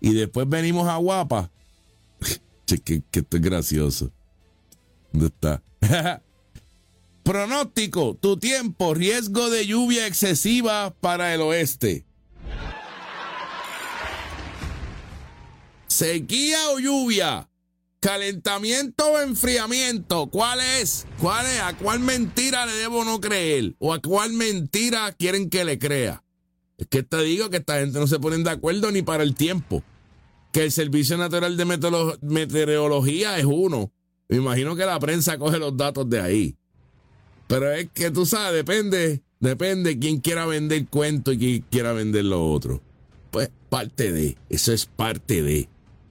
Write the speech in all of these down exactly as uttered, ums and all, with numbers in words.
y después venimos a Guapa. Che, que, que esto es gracioso. ¿Dónde está? Pronóstico, tu tiempo, riesgo de lluvia excesiva para el oeste. Sequía o lluvia, calentamiento o enfriamiento, ¿cuál es? ¿Cuál es? ¿A cuál mentira le debo no creer? ¿O a cuál mentira quieren que le crea? Es que te digo que esta gente no se ponen de acuerdo ni para el tiempo. Que el Servicio Nacional de Meteorolo- Meteorología es uno. Me imagino que la prensa coge los datos de ahí. Pero es que tú sabes, depende, depende quién quiera vender cuento y quién quiera vender lo otro. Pues parte de, eso es parte de.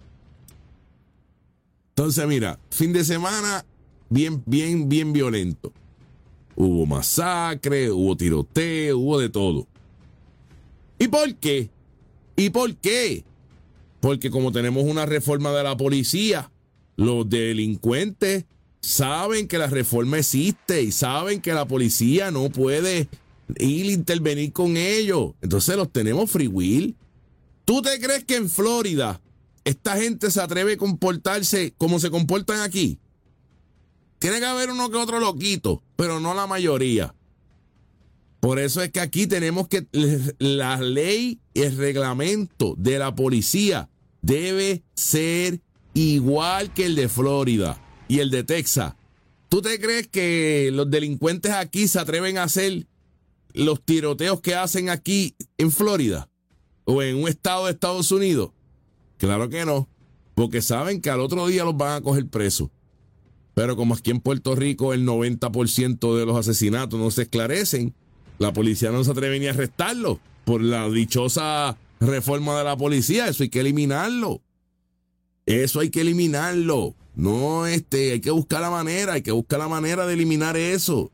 Entonces, mira, fin de semana bien, bien, bien violento. Hubo masacre, hubo tiroteo, hubo de todo. ¿Y por qué? ¿Y por qué? Porque como tenemos una reforma de la policía, los delincuentes saben que la reforma existe y saben que la policía no puede ir a intervenir con ellos. Entonces los tenemos free will. ¿Tú te crees que en Florida esta gente se atreve a comportarse como se comportan aquí? Tiene que haber uno que otro loquito, pero no la mayoría. Por eso es que aquí tenemos que la ley y el reglamento de la policía debe ser igual que el de Florida y el de Texas. ¿Tú te crees que los delincuentes aquí se atreven a hacer los tiroteos que hacen aquí en Florida o en un estado de Estados Unidos? Claro que no, porque saben que al otro día los van a coger presos. Pero como aquí en Puerto Rico el noventa por ciento de los asesinatos no se esclarecen, la policía no se atreve ni a arrestarlos por la dichosa reforma de la policía. Eso hay que eliminarlo. Eso hay que eliminarlo. No, este, hay que buscar la manera, hay que buscar la manera de eliminar eso.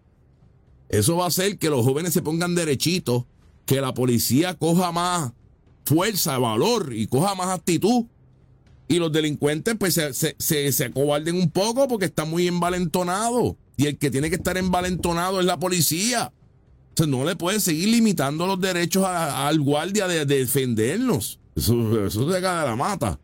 Eso va a hacer que los jóvenes se pongan derechitos, que la policía coja más fuerza, valor y coja más actitud. Y los delincuentes pues se, se, se, se acobarden un poco porque están muy envalentonados. Y el que tiene que estar envalentonado es la policía. O sea, no le pueden seguir limitando los derechos a, a, al guardia de, de defendernos. Eso, eso se cae de la mata.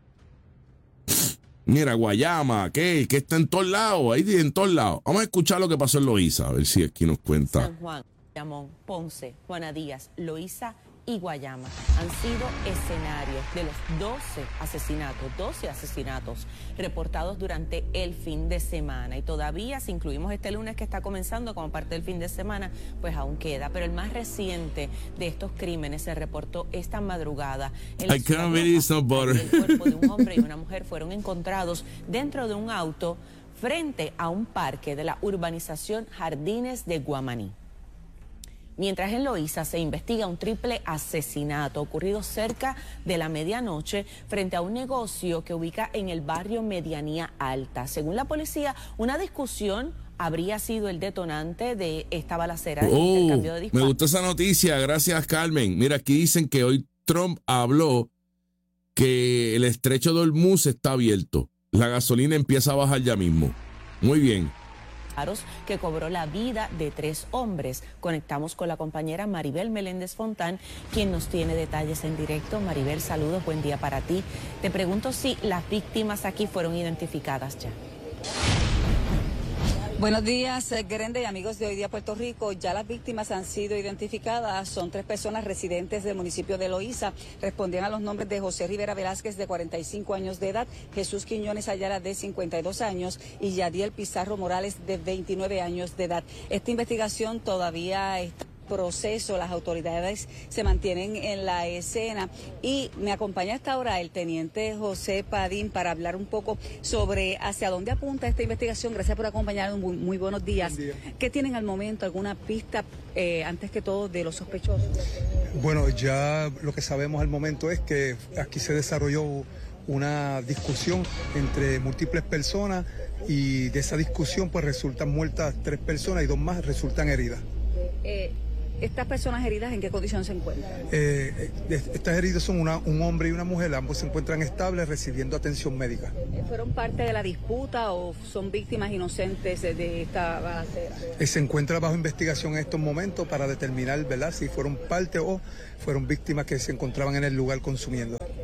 Mira, Guayama, ¿qué? Que está en todos lados, ahí en todos lados. Vamos a escuchar lo que pasó en Loíza, a ver si aquí nos cuenta. San Juan, Bayamón, Ponce, Juana Díaz, Loíza y Guayama han sido escenarios de los doce asesinatos, doce asesinatos reportados durante el fin de semana. Y todavía, si incluimos este lunes que está comenzando como parte del fin de semana, pues aún queda. Pero el más reciente de estos crímenes se reportó esta madrugada. En I can't believe so butter. El cuerpo de un hombre y una mujer fueron encontrados dentro de un auto frente a un parque de la urbanización Jardines de Guamaní. Mientras en Loíza se investiga un triple asesinato ocurrido cerca de la medianoche frente a un negocio que ubica en el barrio Medianía Alta. Según la policía, una discusión habría sido el detonante de esta balacera de oh, intercambio de disparos. Me gustó esa noticia, gracias Carmen. Mira, aquí dicen que hoy Trump habló que el estrecho de Hormuz está abierto. La gasolina empieza a bajar ya mismo. Muy bien. Que cobró la vida de tres hombres. Conectamos con la compañera Maribel Meléndez Fontán, quien nos tiene detalles en directo. Maribel, saludos, buen día para ti. Te pregunto si las víctimas aquí fueron identificadas ya. Buenos días, Grende y amigos de Hoy Día Puerto Rico. Ya las víctimas han sido identificadas. Son tres personas residentes del municipio de Loíza. Respondían a los nombres de José Rivera Velázquez, de cuarenta y cinco años de edad, Jesús Quiñones Ayala, de cincuenta y dos años, y Yadiel Pizarro Morales, de veintinueve años de edad. Esta investigación todavía está proceso, las autoridades se mantienen en la escena y me acompaña hasta ahora el teniente José Padín para hablar un poco sobre hacia dónde apunta esta investigación. Gracias por acompañarnos, muy, muy buenos días. Buen día. ¿Qué tienen al momento? ¿Alguna pista eh, antes que todo de los sospechosos? Bueno, ya lo que sabemos al momento es que aquí se desarrolló una discusión entre múltiples personas y de esa discusión pues resultan muertas tres personas y dos más resultan heridas. Eh, ¿Estas personas heridas en qué condición se encuentran? Eh, estas heridas son una, un hombre y una mujer, ambos se encuentran estables recibiendo atención médica. ¿Fueron parte de la disputa o son víctimas inocentes de, de esta balacera? Eh, se encuentra bajo investigación en estos momentos para determinar, ¿verdad?, si fueron parte o fueron víctimas que se encontraban en el lugar consumiendo.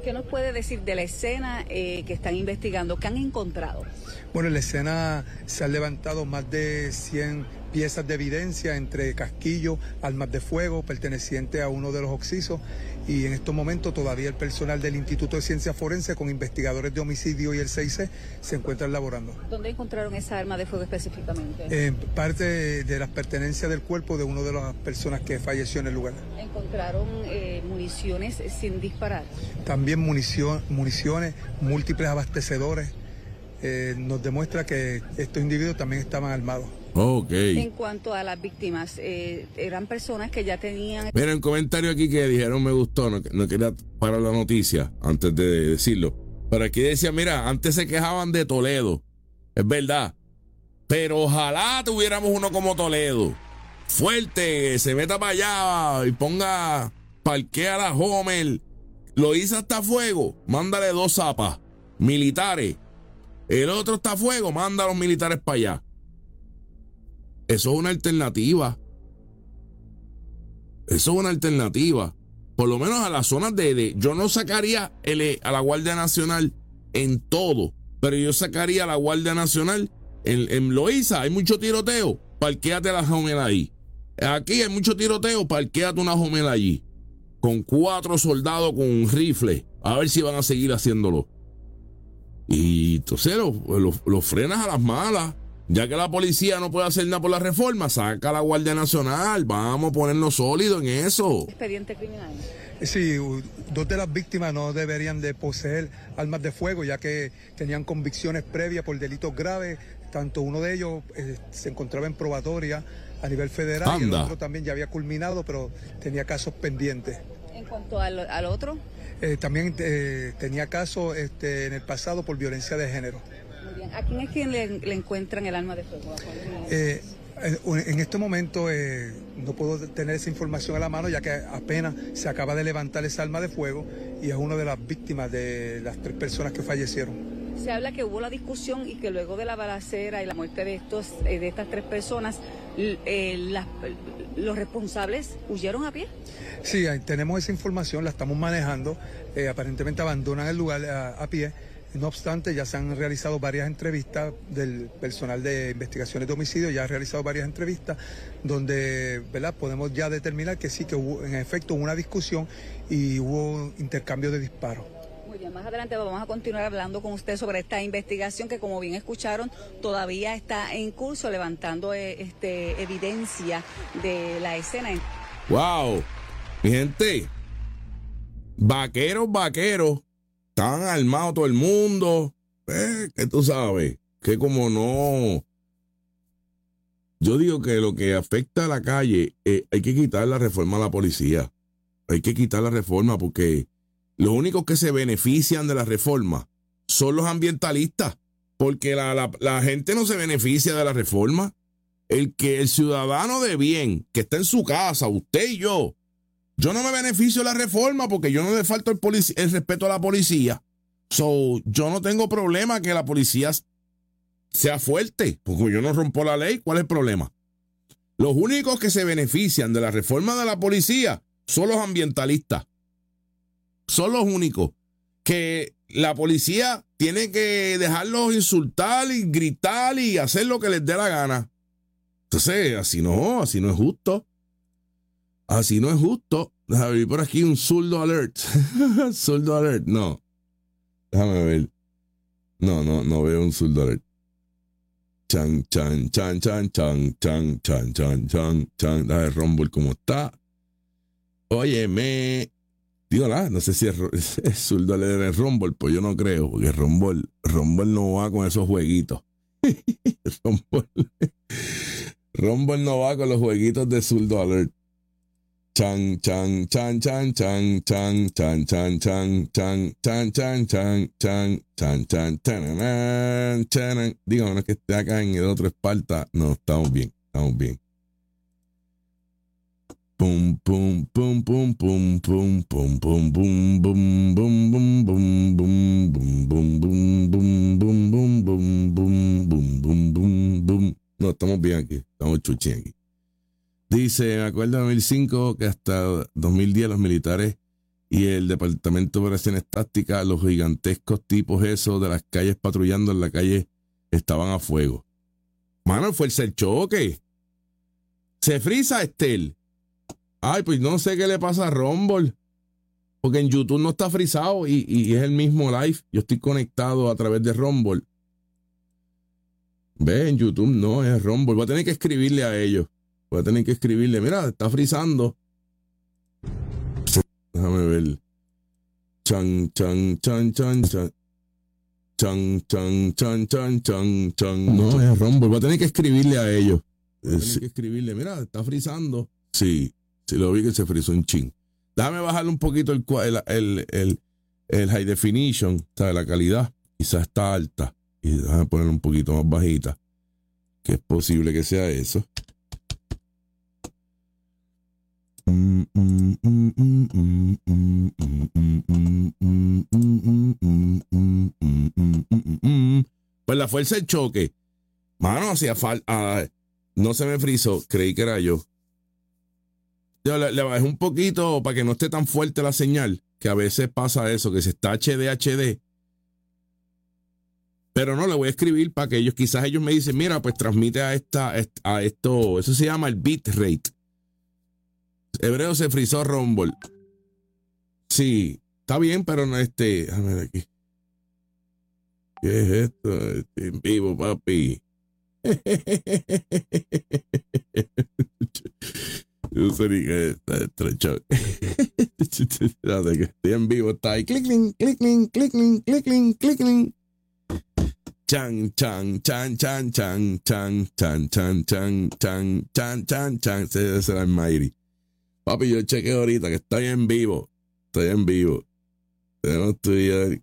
¿Qué nos puede decir de la escena eh, que están investigando? ¿Qué han encontrado? Bueno, en la escena se han levantado más de cien piezas de evidencia entre casquillos, armas de fuego pertenecientes a uno de los occisos, y en estos momentos todavía el personal del Instituto de Ciencias Forenses con investigadores de homicidio y el C I C se encuentran laborando. ¿Dónde encontraron esa arma de fuego específicamente? Eh, parte de, de las pertenencias del cuerpo de una de las personas que falleció en el lugar. ¿Encontraron eh, municiones sin disparar? También munición, municiones, múltiples abastecedores. Eh, nos demuestra que estos individuos también estaban armados. Ok. En cuanto a las víctimas, eh, eran personas que ya tenían... Mira, un comentario aquí que dijeron me gustó, no, no quería parar la noticia antes de decirlo. Pero aquí decía, mira, antes se quejaban de Toledo. Es verdad. Pero ojalá tuviéramos uno como Toledo. Fuerte, se meta para allá y ponga, parquea la Homer. Lo hizo hasta fuego, mándale dos zapas militares. El otro está a fuego, manda a los militares para allá. Eso es una alternativa. Eso es una alternativa. Por lo menos a las zonas de... de yo no sacaría el, a la Guardia Nacional en todo, pero yo sacaría a la Guardia Nacional en, en Loíza. Hay mucho tiroteo, parquéate la Homer ahí. Aquí hay mucho tiroteo, parquéate una Homer allí. Con cuatro soldados con un rifle. A ver si van a seguir haciéndolo. Y entonces lo, lo, lo frenas a las malas. Ya que la policía no puede hacer nada por la reforma, saca a la Guardia Nacional. Vamos a ponernos sólidos en eso. ¿Expediente criminal? Sí, dos de las víctimas no deberían de poseer armas de fuego, ya que tenían convicciones previas por delitos graves. Tanto uno de ellos eh, se encontraba en probatoria a nivel federal. Anda. Y el otro también ya había culminado, pero tenía casos pendientes. ¿En cuanto al, al otro? Eh, también eh, tenía casos este, en el pasado por violencia de género. Muy bien. ¿A quién es quien le, le encuentran el arma de fuego? Eh, en este momento eh, no puedo tener esa información a la mano, ya que apenas se acaba de levantar esa arma de fuego y es una de las víctimas de las tres personas que fallecieron. Se habla que hubo la discusión y que luego de la balacera y la muerte de estos eh, de estas tres personas, eh, las, los responsables huyeron a pie. Sí, tenemos esa información, la estamos manejando. Eh, aparentemente abandonan el lugar a, a pie. No obstante, ya se han realizado varias entrevistas del personal de investigaciones de homicidio, ya ha realizado varias entrevistas donde, ¿verdad?, podemos ya determinar que sí, que hubo, en efecto hubo una discusión y hubo intercambio de disparos. Muy bien, más adelante vamos a continuar hablando con usted sobre esta investigación que, como bien escucharon, todavía está en curso, levantando eh, este, evidencia de la escena. ¡Wow! Mi gente, vaqueros, vaqueros. Estaban armados todo el mundo. Eh, que tú sabes, que como no. Yo digo que lo que afecta a la calle, eh, hay que quitar la reforma a la policía. Hay que quitar la reforma porque los únicos que se benefician de la reforma son los ambientalistas. Porque la, la, la gente no se beneficia de la reforma. El que el ciudadano de bien, que está en su casa, usted y yo, yo no me beneficio de la reforma porque yo no le falto el, el respeto a la policía. So, yo no tengo problema que la policía sea fuerte, porque yo no rompo la ley. ¿Cuál es el problema? Los únicos que se benefician de la reforma de la policía son los ambientalistas. Son los únicos. Que la policía tiene que dejarlos insultar y gritar y hacer lo que les dé la gana. Entonces, así no, así no es justo. Así no es justo. Déjame ver por aquí un zurdo alert. Zurdo alert, no. Déjame ver. No, no, no veo un zurdo alert. Chan, chan, chan, chan, chan, chan, chan, chan, chan, chan. Déjame ver Rumble cómo está. Óyeme. Digo, nada, no sé si es, es zurdo alert en Rumble, pues yo no creo, porque Rumble, Rumble no va con esos jueguitos. Rumble, Rumble no va con los jueguitos de zurdo alert. Chan, chan, chan, chan, chan, chan, chan, chan, chan, chan, chan, chan, chan, chan, chan, chan, chan, chan. Dígame, no es que esté acá en el otro Esparta. No, estamos bien, estamos bien. Pum, pum, pum, pum, pum, pum, pum, pum, bum, bum, bum, bum, bum, bum, bum, bum, bum, bum, bum, bum, bum, bum, bum, bum, bum, bum. No, estamos bien aquí, estamos chuchín aquí. Dice, me acuerdo de dos mil cinco que hasta dos mil diez los militares y el Departamento de Operaciones Tácticas, los gigantescos tipos esos de las calles patrullando en la calle, estaban a fuego. Mano, fue el choque. Se frisa Estel. Ay, pues no sé qué le pasa a Rumble. Porque en YouTube no está frisado y, y es el mismo live. Yo estoy conectado a través de Rumble. Ve, en YouTube no, es Rumble. Voy a tener que escribirle a ellos. Voy a tener que escribirle. Mira, está frisando. Déjame ver. Chan, chan, chan, chan, chan. Chan, chan, chan, chan, chan, chan. No, es Rumble. Voy a tener que escribirle a ellos. Voy a tener que escribirle. Mira, está frisando. Sí, sí lo vi que se frizó un chin. Déjame bajarle un poquito el, el, el, el, el high definition, o sea, la calidad. Quizás está alta. Y déjame ponerlo un poquito más bajita. Que es posible que sea eso. Pues la fuerza del choque. Mano, hacía falta. No se me frizó. Creí que era yo. Yo le, le bajé un poquito para que no esté tan fuerte la señal. Que a veces pasa eso, que se está H D, H D. Pero no, le voy a escribir para que ellos, quizás ellos me dicen, mira, pues transmite a esta, a esto, eso se llama el bitrate. Hebreo se frizó Rumble. Sí, está bien, pero no este. A ver aquí. ¿Qué es esto? Estoy en vivo, papi. Yo sé ni que está estrecho. Estoy en vivo, está ahí. Clicking, clicking, clicking, clicking, clicking. Chan, chan, chan, chan, chan, chan, chan, chan, chan, chan, chan, chan, chan. Ese será el Mayri. Papi, yo chequeo ahorita que estoy en vivo. Estoy en vivo. Tenemos tu vida.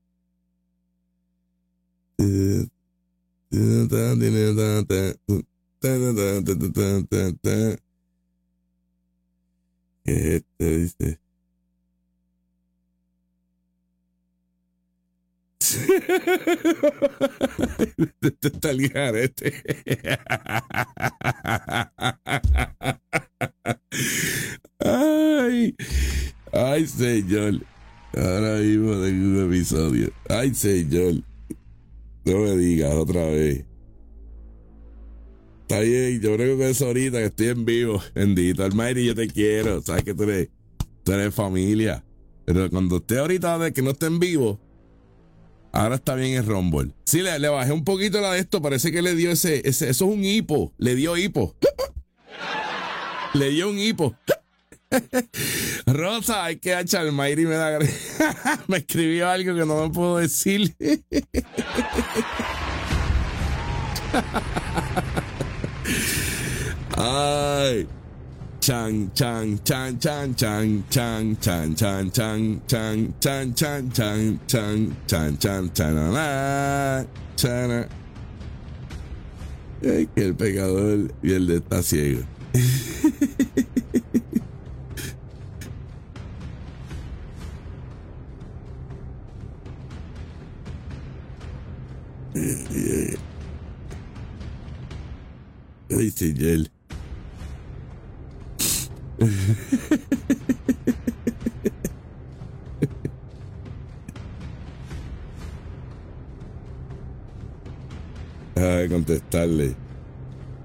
¿Qué es esto? Dice. Este está el garete. Ay, ay, señor. Ahora mismo tengo un episodio. Ay, señor. No me digas otra vez. Está bien, yo creo que eso ahorita que estoy en vivo. Bendito, Almighty, yo te quiero. Sabes que tú eres, tú eres familia. Pero cuando esté ahorita de que no esté en vivo, ahora está bien el Rumble. Sí, le, le bajé un poquito la de esto. Parece que le dio ese, ese. Eso es un hipo. Le dio hipo. Le dio un hipo. Rosa, hay que echar el Mayri me da. Me escribió algo que no me puedo decir. Ay. Chan, chan, chan, chan, chan, chan, chan, chan, chan, chan, chan, chan, chan, chan, chan, chan, chan, chan. Ay, que el pecador y el de está ciego. Ay, señor. Déjame contestarle.